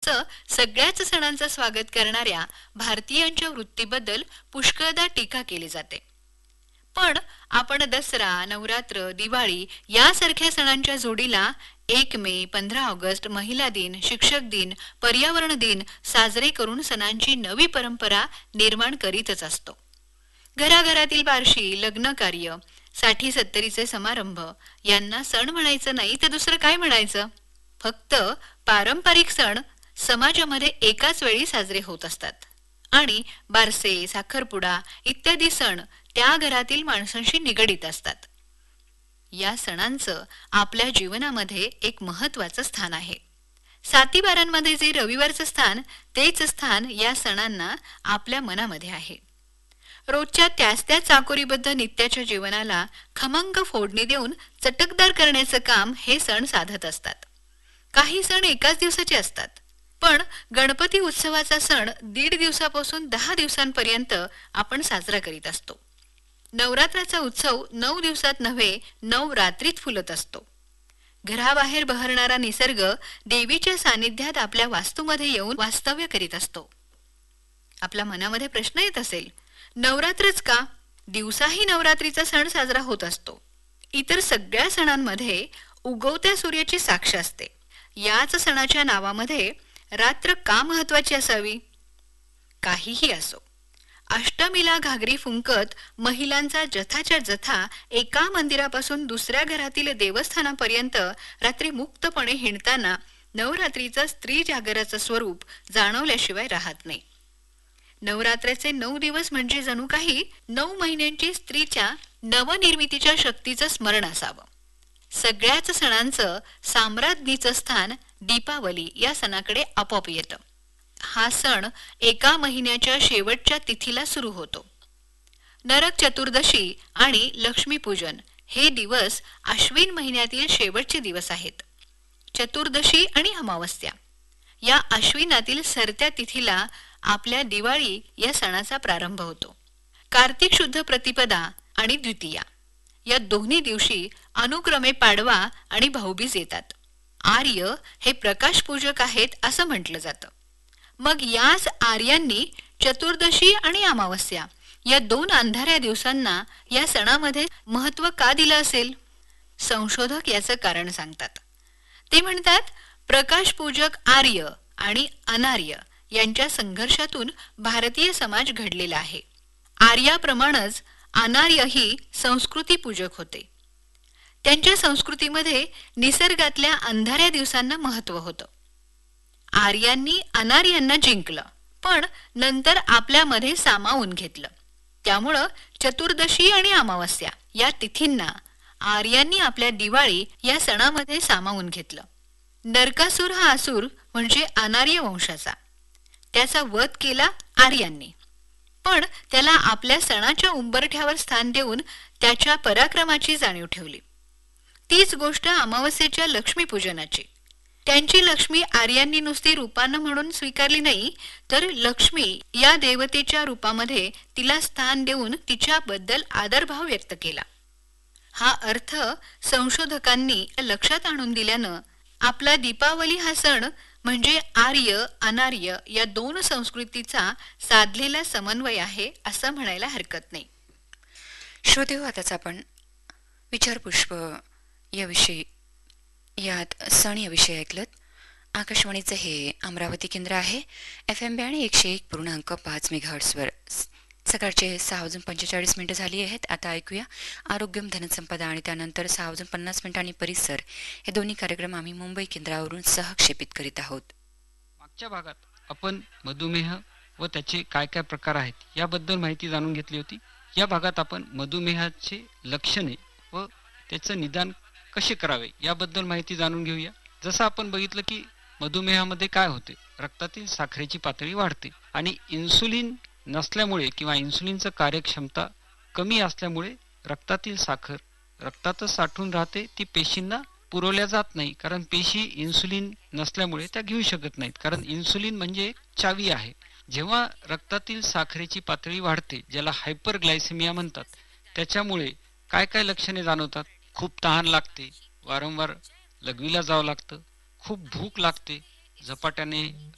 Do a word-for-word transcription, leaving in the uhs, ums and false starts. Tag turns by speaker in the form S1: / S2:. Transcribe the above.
S1: असं सगळ्याच सणांचं स्वागत करणाऱ्या भारतीयांच्या वृत्तीबद्दल पुष्कळदा टीका केली जाते. पण आपण दसरा, नवरात्र, दिवाळी यासारख्या सणांच्या जोडीला एक मे, पंधरा ऑगस्ट, महिला दिन, शिक्षक दिन, पर्यावरण दिन साजरे करून सणांची नवी परंपरा निर्माण करीतच असतो. घराघरातील बारशी, लग्न कार्य, साठी सत्तरीचे समारंभ यांना सण म्हणायचं नाही तर दुसरं काय म्हणायचं. फक्त पारंपरिक सण समाजामध्ये एकाच वेळी साजरे होत असतात आणि बारसे, साखरपुडा इत्यादी सण त्या घरातील माणसांशी निगडीत असतात. या सणांचं आपल्या जीवनामध्ये एक महत्वाचं स्थान आहे. सातीबारांमध्ये जे रविवारचं स्थान, तेच स्थान या सणांना आपल्या मनामध्ये आहे. रोजच्या त्याच त्या चाकोरीबद्ध नित्याच्या जीवनाला खमंग फोडणी देऊन चटकदार करण्याचं काम हे सण साधत असतात. काही सण एकाच दिवसाचे असतात, पण गणपती उत्सवाचा सण दीड दिवसापासून दहा दिवसांपर्यंत आपण साजरा करीत असतो. नवरात्राचा उत्सव नऊ दिवसात नव्हे, नऊ रात्रीत फुलत असतो. घराबाहेर बहरणारा निसर्ग देवीच्या सानिध्यात आपल्या वास्तूमध्ये येऊन वास्तव्य करीत असतो. आपल्या मनामध्ये प्रश्न येत असेल, नवरात्रच का? दिवसाही नवरात्रीचा सण साजरा होत असतो. इतर सगळ्या सणांमध्ये उगवत्या सूर्याची साक्ष असते. याच सणाच्या नावामध्ये रात्र का महत्वाची असावी? काहीही असो, अष्टमीला घागरी फुंकत महिलांचा जथाच्या जथा एका मंदिरापासून दुसऱ्या घरातील देवस्थानापर्यंत रात्री मुक्तपणे हिंडताना नवरात्रीचं स्त्री जागराचं स्वरूप जाणवल्याशिवाय राहत नाही. नवरात्रीचे नऊ दिवस म्हणजे जणू काही नऊ महिन्यांची स्त्रीच्या नवनिर्मितीच्या शक्तीचं स्मरण असावं. सगळ्याच सणांचं साम्राज्ञीचं स्थान दीपावली या सणाकडे आपोआप येतं. हा सण एका महिन्याच्या शेवटच्या तिथीला सुरू होतो. नरक चतुर्दशी आणि लक्ष्मीपूजन हे दिवस आश्विन महिन्यातील शेवटचे दिवस आहेत. चतुर्दशी आणि अमावस्या या आश्विनातील सरत्या तिथीला आपल्या दिवाळी या सणाचा प्रारंभ होतो. कार्तिक शुद्ध प्रतिपदा आणि द्वितीया या दोन्ही दिवशी अनुक्रमे पाडवा आणि भाऊबीज येतात. आर्य हे प्रकाश पूजक आहेत असं म्हटलं जातं. मग याच आर्यांनी चतुर्दशी आणि अमावस्या या दोन अंधाऱ्या दिवसांना या सणामध्ये महत्त्व का दिलं असेल? संशोधक याचं कारण सांगतात. ते म्हणतात, प्रकाश पूजक आर्य आणि अनार्य यांच्या संघर्षातून भारतीय समाज घडलेला आहे. आर्याप्रमाणेच अनार्यही संस्कृती पूजक होते. त्यांच्या संस्कृतीमध्ये निसर्गातल्या अंधाऱ्या दिवसांना महत्त्व होतं. आर्यांनी अनार्यांना जिंकलं, पण नंतर आपल्यामध्ये सामावून घेतलं. त्यामुळं चतुर्दशी आणि अमावस्या या तिथींना आर्यांनी आपल्या दिवाळी या सणामध्ये सामावून घेतलं. नरकासूर हा असुर म्हणजे अनार्य वंशाचा. त्याचा वध केला आर्यांनी, पण त्याला आपल्या सणाच्या उंबरठ्यावर स्थान देऊन त्याच्या पराक्रमाची जाणीव ठेवली. तीच गोष्ट अमावस्येच्या लक्ष्मीपूजनाची. त्यांची लक्ष्मी आर्यांनी नुसती रूपानं म्हणून स्वीकारली नाही, तर लक्ष्मी या देवतेच्या रूपामध्ये तिला स्थान देऊन तिच्याबद्दल आदरभाव व्यक्त केला. हा अर्थ संशोधकांनी लक्षात आणून दिल्यानं आपला दीपावली हा सण म्हणजे आर्य अनार्य या दोन संस्कृतीचा साधलेला समन्वय आहे असं म्हणायला हरकत नाही.
S2: श्रोतेहो, आताच आपण विचारपुष्प याविषयी यात सण याविषयी ऐकलत. आकाशवाणीचं हे अमरावती केंद्र आहे. एफ एम ब्याण्णव एकशे एक पूर्णांक पाच मेगाहर्ट्सवर सकाळचे सहा वाजून पंचेचाळीस मिनिटं झाली आहेत. आता ऐकूया आरोग्यम धनसंपदा आणि त्यानंतर सहा वाजून पन्नास मिनिटं आणि परिसर हे दोन्ही कार्यक्रम आम्ही मुंबई केंद्रावरून सहक्षेपित करीत आहोत.
S3: मागच्या भागात आपण मधुमेह व त्याचे काय काय प्रकार आहेत याबद्दल माहिती जाणून घेतली होती. या भागात आपण मधुमेहाचे लक्षणे व त्याचं निदान कसे करावे याबद्दल माहिती जाणून घेऊया. जसं आपण बघितलं की मधुमेहामध्ये काय होते, रक्तातील साखरेची पातळी वाढते आणि इन्सुलिन नसल्यामुळे किंवा इन्सुलिनचं कार्यक्षमता कमी असल्यामुळे रक्तातील साखर रक्तातच साठून राहते. ती पेशींना पुरवल्या जात नाही, कारण पेशी इन्सुलिन नसल्यामुळे त्या घेऊ शकत नाहीत. कारण इन्सुलिन म्हणजे एक चावी आहे. जेव्हा रक्तातील साखरेची पातळी वाढते, ज्याला हायपरग्लायसेमिया म्हणतात, त्याच्यामुळे काय काय लक्षणे जाणवतात? खूप तहान लागते, वारंवार लघवीला जावं लागतं, खूप भूक लागते, झपाट्याने